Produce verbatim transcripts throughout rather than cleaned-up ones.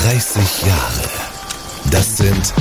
dreißig Jahre. Das sind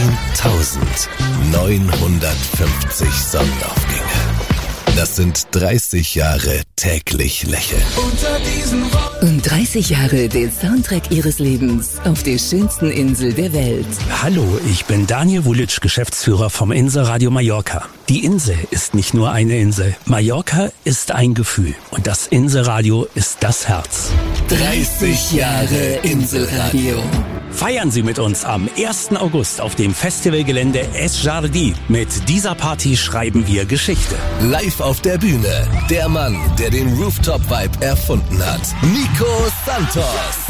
zehntausendneunhundertfünfzig Sonnenaufgänge. Das sind dreißig Jahre täglich lächeln. Und dreißig Jahre der Soundtrack Ihres Lebens auf der schönsten Insel der Welt. Hallo, ich bin Daniel Vulic, Geschäftsführer vom Inselradio Mallorca. Die Insel ist nicht nur eine Insel. Mallorca ist ein Gefühl. Und das Inselradio ist das Herz. dreißig Jahre Inselradio. Feiern Sie mit uns am ersten August auf dem Festivalgelände Es Jardí. Mit dieser Party schreiben wir Geschichte. Live auf der Bühne, der Mann, der den Rooftop-Vibe erfunden hat. Nico Santos.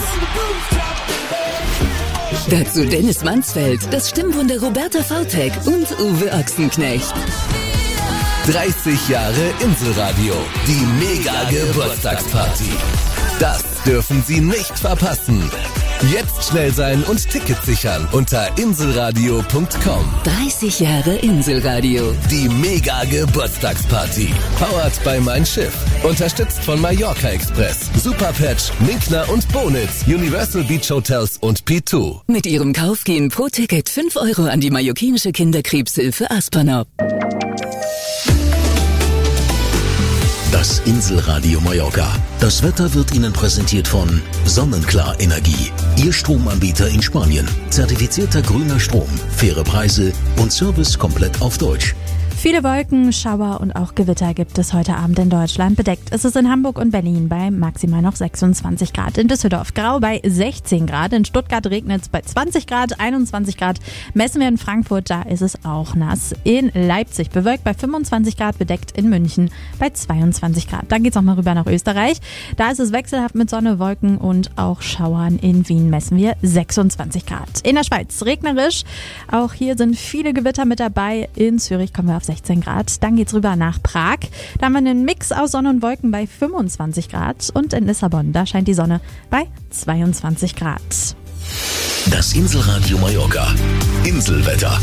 Dazu Dennis Mansfeld, das Stimmwunder Roberta Vautek und Uwe Ochsenknecht. dreißig Jahre Inselradio, die Mega-Geburtstagsparty. Das dürfen Sie nicht verpassen. Jetzt schnell sein und Tickets sichern unter inselradio punkt com. dreißig Jahre Inselradio. Die Mega-Geburtstagsparty. Powered by Mein Schiff. Unterstützt von Mallorca Express, Superpatch, Minkner und Bonitz, Universal Beach Hotels und P zwei. Mit Ihrem Kauf gehen pro Ticket fünf Euro an die mallorquinische Kinderkrebshilfe Aspernop. Das Inselradio Mallorca. Das Wetter wird Ihnen präsentiert von Sonnenklar Energie. Ihr Stromanbieter in Spanien. Zertifizierter grüner Strom, faire Preise und Service komplett auf Deutsch. Viele Wolken, Schauer und auch Gewitter gibt es heute Abend in Deutschland. Bedeckt ist es in Hamburg und Berlin bei maximal noch sechsundzwanzig Grad. In Düsseldorf grau bei sechzehn Grad. In Stuttgart regnet es bei zwanzig Grad, einundzwanzig Grad. Messen wir in Frankfurt, da ist es auch nass. In Leipzig bewölkt bei fünfundzwanzig Grad, bedeckt in München bei zweiundzwanzig Grad. Dann geht's auch mal rüber nach Österreich. Da ist es wechselhaft mit Sonne, Wolken und auch Schauern. In Wien messen wir sechsundzwanzig Grad. In der Schweiz regnerisch. Auch hier sind viele Gewitter mit dabei. In Zürich kommen wir auf sechzehn Grad. Dann geht's rüber nach Prag. Da haben wir einen Mix aus Sonne und Wolken bei fünfundzwanzig Grad. Und in Lissabon, da scheint die Sonne bei zweiundzwanzig Grad. Das Inselradio Mallorca. Inselwetter.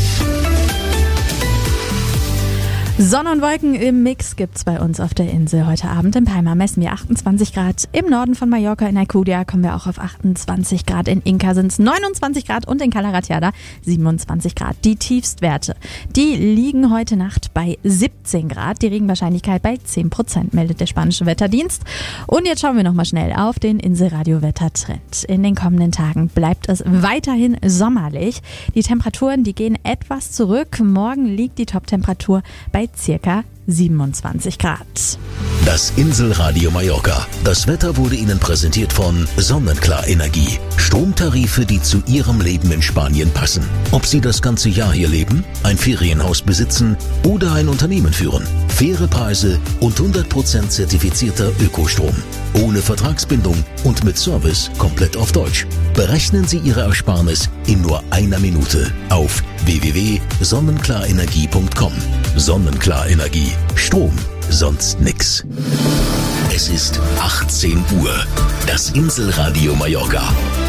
Sonne und Wolken im Mix gibt's bei uns auf der Insel. Heute Abend in Palma messen wir achtundzwanzig Grad. Im Norden von Mallorca in Alcudia kommen wir auch auf achtundzwanzig Grad. In Inca sind es neunundzwanzig Grad und in Cala Ratjada siebenundzwanzig Grad. Die Tiefstwerte, die liegen heute Nacht bei siebzehn Grad. Die Regenwahrscheinlichkeit bei zehn Prozent, meldet der spanische Wetterdienst. Und jetzt schauen wir nochmal schnell auf den Inselradio-Wettertrend. In den kommenden Tagen bleibt es weiterhin sommerlich. Die Temperaturen, die gehen etwas zurück. Morgen liegt die Toptemperatur bei circa siebenundzwanzig Grad. Das Inselradio Mallorca. Das Wetter wurde Ihnen präsentiert von Sonnenklar Energie. Stromtarife, die zu Ihrem Leben in Spanien passen. Ob Sie das ganze Jahr hier leben, ein Ferienhaus besitzen oder ein Unternehmen führen. Faire Preise und hundert Prozent zertifizierter Ökostrom. Ohne Vertragsbindung und mit Service komplett auf Deutsch. Berechnen Sie Ihre Ersparnis in nur einer Minute auf w w w punkt sonnenklarenergie punkt com. Sonnenklar Energie. Strom, sonst nix. Es ist achtzehn Uhr. Das Inselradio Mallorca.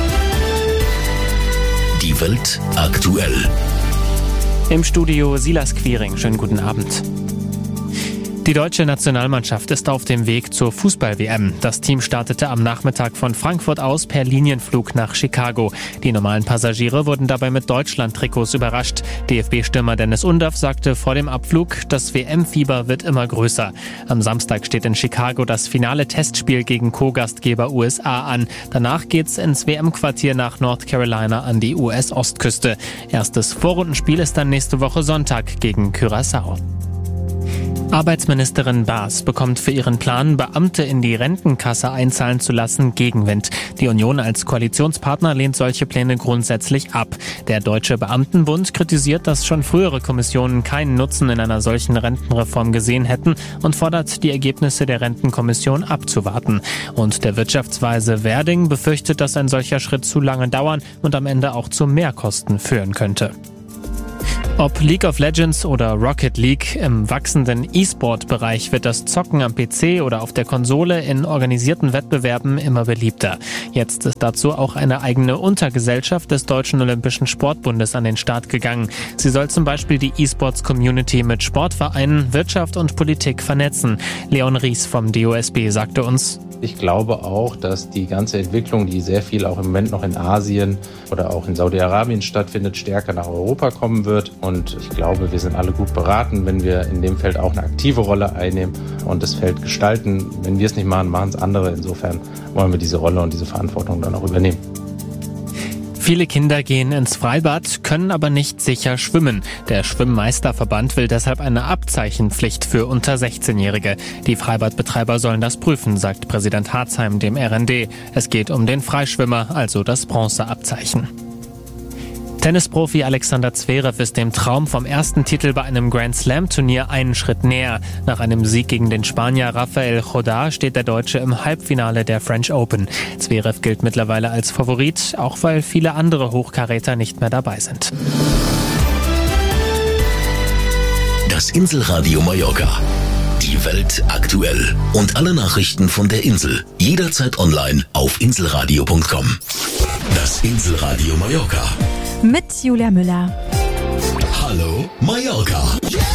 Die Welt aktuell. Im Studio Silas Quiring. Schönen guten Abend. Die deutsche Nationalmannschaft ist auf dem Weg zur Fußball-W M. Das Team startete am Nachmittag von Frankfurt aus per Linienflug nach Chicago. Die normalen Passagiere wurden dabei mit Deutschland-Trikots überrascht. D F B-Stürmer Dennis Undaff sagte vor dem Abflug, das W M-Fieber wird immer größer. Am Samstag steht in Chicago das finale Testspiel gegen Co-Gastgeber U S A an. Danach geht's ins W M-Quartier nach North Carolina an die U S-Ostküste. Erstes Vorrundenspiel ist dann nächste Woche Sonntag gegen Curaçao. Arbeitsministerin Baas bekommt für ihren Plan, Beamte in die Rentenkasse einzahlen zu lassen, Gegenwind. Die Union als Koalitionspartner lehnt solche Pläne grundsätzlich ab. Der Deutsche Beamtenbund kritisiert, dass schon frühere Kommissionen keinen Nutzen in einer solchen Rentenreform gesehen hätten und fordert, die Ergebnisse der Rentenkommission abzuwarten. Und der Wirtschaftsweise Werding befürchtet, dass ein solcher Schritt zu lange dauern und am Ende auch zu Mehrkosten führen könnte. Ob League of Legends oder Rocket League, im wachsenden E-Sport-Bereich wird das Zocken am P C oder auf der Konsole in organisierten Wettbewerben immer beliebter. Jetzt ist dazu auch eine eigene Untergesellschaft des Deutschen Olympischen Sportbundes an den Start gegangen. Sie soll zum Beispiel die E-Sports-Community mit Sportvereinen, Wirtschaft und Politik vernetzen. Leon Ries vom D O S B sagte uns: Ich glaube auch, dass die ganze Entwicklung, die sehr viel auch im Moment noch in Asien oder auch in Saudi-Arabien stattfindet, stärker nach Europa kommen wird. Und ich glaube, wir sind alle gut beraten, wenn wir in dem Feld auch eine aktive Rolle einnehmen und das Feld gestalten. Wenn wir es nicht machen, machen es andere. Insofern wollen wir diese Rolle und diese Verantwortung dann auch übernehmen. Viele Kinder gehen ins Freibad, können aber nicht sicher schwimmen. Der Schwimmmeisterverband will deshalb eine Abzeichenpflicht für unter sechzehnjährige. Die Freibadbetreiber sollen das prüfen, sagt Präsident Harzheim dem R N D. Es geht um den Freischwimmer, also das Bronzeabzeichen. Tennisprofi Alexander Zverev ist dem Traum vom ersten Titel bei einem Grand-Slam-Turnier einen Schritt näher. Nach einem Sieg gegen den Spanier Rafael Jodá steht der Deutsche im Halbfinale der French Open. Zverev gilt mittlerweile als Favorit, auch weil viele andere Hochkaräter nicht mehr dabei sind. Das Inselradio Mallorca. Die Welt aktuell. Und alle Nachrichten von der Insel. Jederzeit online auf inselradio punkt com. Das Inselradio Mallorca. Mit Julia Müller. Hallo Mallorca.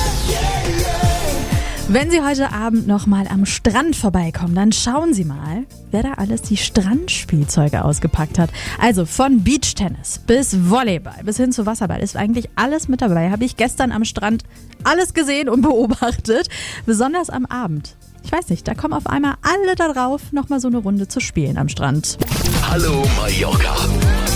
Wenn Sie heute Abend noch mal am Strand vorbeikommen, dann schauen Sie mal, wer da alles die Strandspielzeuge ausgepackt hat. Also von Beachtennis bis Volleyball bis hin zu Wasserball ist eigentlich alles mit dabei. Habe ich gestern am Strand alles gesehen und beobachtet, besonders am Abend. Ich weiß nicht, da kommen auf einmal alle da drauf, noch mal so eine Runde zu spielen am Strand. Hallo Mallorca.